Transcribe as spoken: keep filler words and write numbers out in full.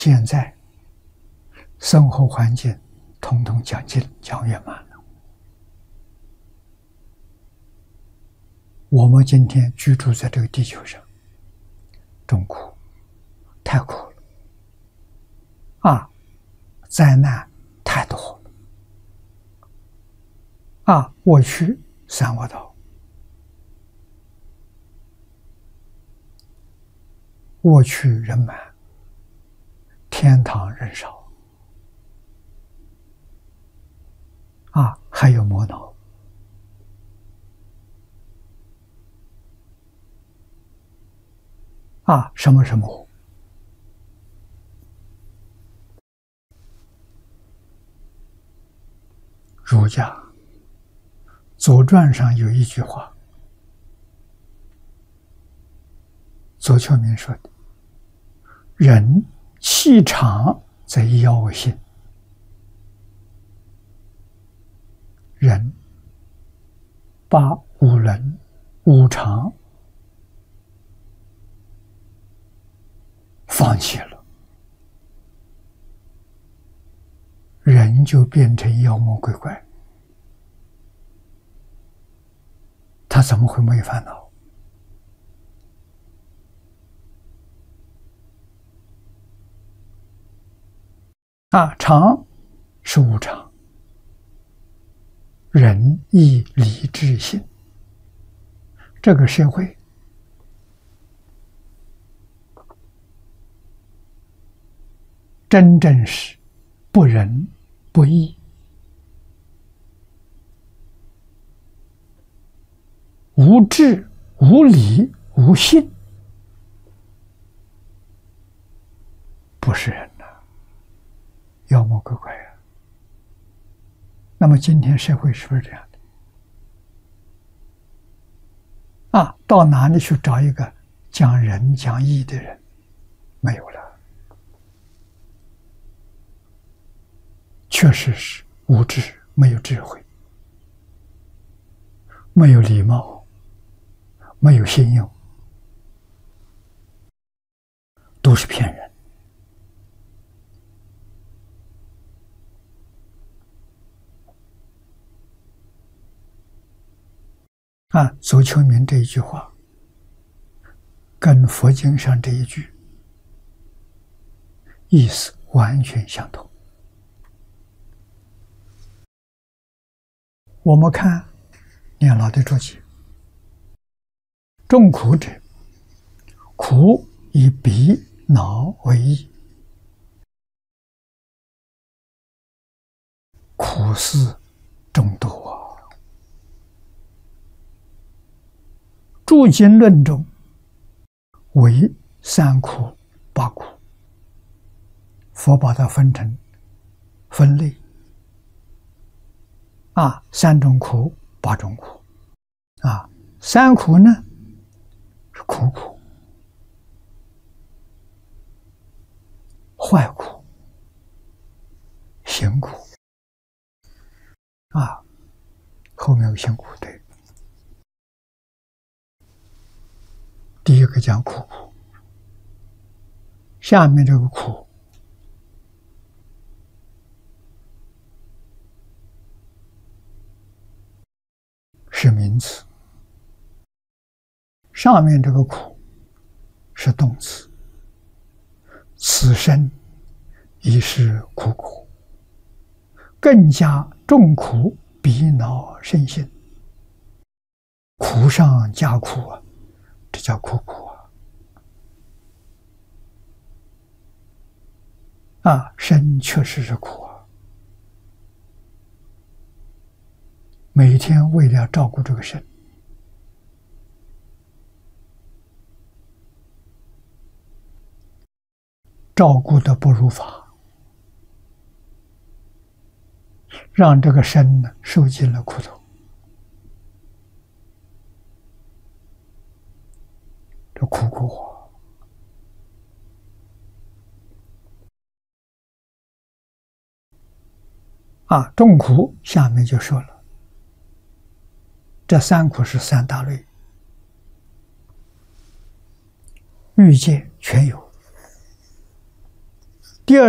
现在生活环境统统讲尽讲圆满了。我们今天居住在这个地球上，真苦，太苦了啊！灾难太多了啊！我去三恶道，我去人满，天堂人少啊！还有魔脑啊！什么什么？儒家《左传》上有一句话，左丘明说的：“人气长则妖性。”人把五伦、五常放弃了，人就变成妖魔鬼怪。他怎么会没有烦恼？啊，常是无常，仁义礼智信，这个社会真正是不仁不义，无智无理无信，不是人呐、啊，妖魔鬼怪啊！那么今天社会是不是这样的？啊，到哪里去找一个讲仁讲义的人？没有了，确实是无知，没有智慧，没有礼貌，没有信用，都是骗人。啊，左丘明这一句话，跟佛经上这一句意思完全相同。我们看念老的注解：众苦者，苦以鼻脑为义，苦事众多啊。诸经论中为三苦八苦，佛把它分成分类啊，三种苦，八种苦啊。三苦呢是苦苦、坏苦、行苦啊，后面有行苦对。第一个讲苦苦，下面这个苦是名词，上面这个苦是动词。此生已是苦苦，更加重苦，鼻脑身心，苦上加苦啊，这叫苦苦啊！啊，身确实是苦啊！每天为了照顾这个身，照顾的不如法，让这个身呢受尽了苦头。这苦苦啊！啊，众苦下面就说了，这三苦是三大类，欲界全有，